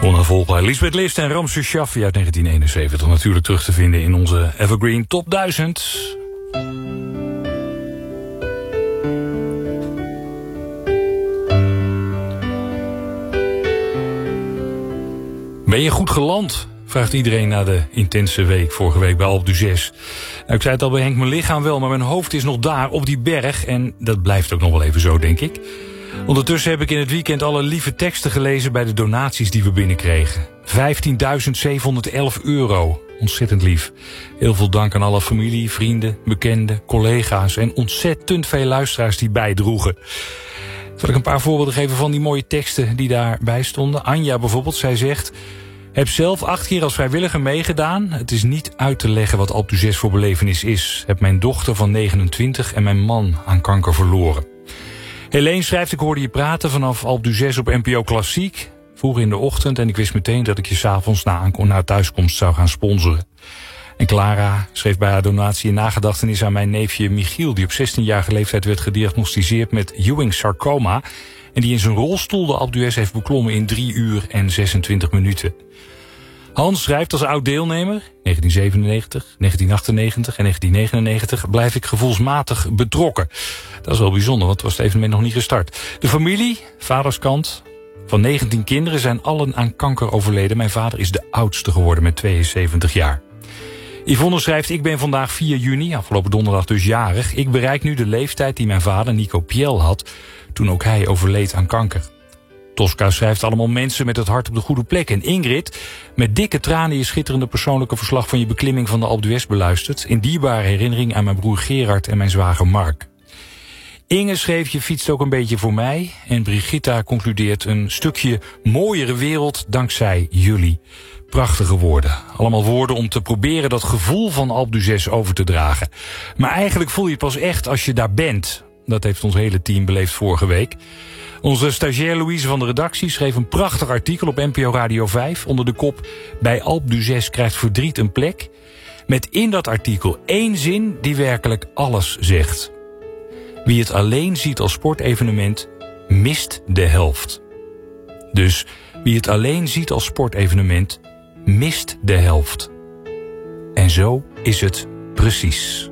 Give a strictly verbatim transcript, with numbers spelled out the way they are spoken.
Onafvolgbaar Lisbeth List en Ramses Shaffi uit negentien eenenzeventig. Natuurlijk terug te vinden in onze Evergreen Top duizend. Ben je goed geland? Vraagt iedereen na de intense week vorige week bij Alpe d'Huez. Nou, ik zei het al bij Henk, mijn lichaam wel, maar mijn hoofd is nog daar op die berg. En dat blijft ook nog wel even zo, denk ik. Ondertussen heb ik in het weekend alle lieve teksten gelezen bij de donaties die we binnenkregen. vijftienduizend zevenhonderdelf euro. Ontzettend lief. Heel veel dank aan alle familie, vrienden, bekenden, collega's en ontzettend veel luisteraars die bijdroegen. Zal ik een paar voorbeelden geven van die mooie teksten die daarbij stonden? Anja bijvoorbeeld, zij zegt: heb zelf acht keer als vrijwilliger meegedaan. Het is niet uit te leggen wat Alpe d'Huez voor belevenis is. Heb mijn dochter van negenentwintig en mijn man aan kanker verloren. Helene schrijft: ik hoorde je praten vanaf Alpe d'Huez op N P O Klassiek. Vroeg in de ochtend en ik wist meteen dat ik je 's avonds na, na thuiskomst zou gaan sponsoren. En Clara schreef bij haar donatie een nagedachtenis aan mijn neefje Michiel, die op zestienjarige leeftijd werd gediagnosticeerd met Ewing sarcoma en die in zijn rolstoel de Alpe d'Huez heeft beklommen in drie uur en zesentwintig minuten. Hans schrijft: als oud-deelnemer, negentien zevenennegentig, negentien achtennegentig en negentien negenennegentig... blijf ik gevoelsmatig betrokken. Dat is wel bijzonder, want was het evenement nog niet gestart. De familie, vaderskant, van negentien kinderen zijn allen aan kanker overleden. Mijn vader is de oudste geworden met tweeënzeventig jaar. Yvonne schrijft: ik ben vandaag vier juni, afgelopen donderdag dus jarig. Ik bereik nu de leeftijd die mijn vader, Nico Piel, had toen ook hij overleed aan kanker. Tosca schrijft: allemaal mensen met het hart op de goede plek. En Ingrid, met dikke tranen je schitterende persoonlijke verslag van je beklimming van de Alpe d'Huez beluisterd. In dierbare herinnering aan mijn broer Gerard en mijn zwager Mark. Inge schreef: je fietst ook een beetje voor mij. En Brigitta concludeert: een stukje mooiere wereld dankzij jullie. Prachtige woorden. Allemaal woorden om te proberen dat gevoel van Alpe d'Huez over te dragen. Maar eigenlijk voel je het pas echt als je daar bent. Dat heeft ons hele team beleefd vorige week. Onze stagiair Louise van de redactie schreef een prachtig artikel op N P O Radio vijf... onder de kop: bij Alpe d'Huez krijgt verdriet een plek. Met in dat artikel één zin die werkelijk alles zegt. Wie het alleen ziet als sportevenement, mist de helft. Dus wie het alleen ziet als sportevenement, mist de helft. En zo is het precies.